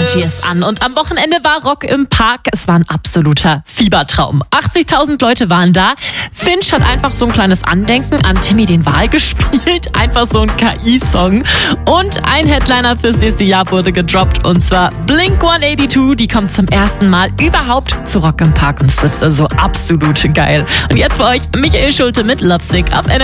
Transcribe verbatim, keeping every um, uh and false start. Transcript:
Angie ist an und am Wochenende war Rock im Park. Es war ein absoluter Fiebertraum. achtzigtausend Leute waren da. Finch hat einfach so ein kleines Andenken an Timmy den Wal gespielt. Einfach so ein K I-Song. Und ein Headliner fürs nächste Jahr wurde gedroppt und zwar Blink hundertzweiundachtzig. Die kommt zum ersten Mal überhaupt zu Rock im Park und es wird so absolut geil. Und jetzt für euch Michael Schulte mit Lovesick auf N R